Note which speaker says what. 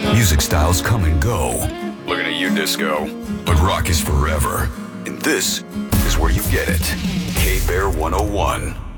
Speaker 1: Music styles come and go. Looking at you, disco. But rock is forever. And this is where you get it. K-Bear 101.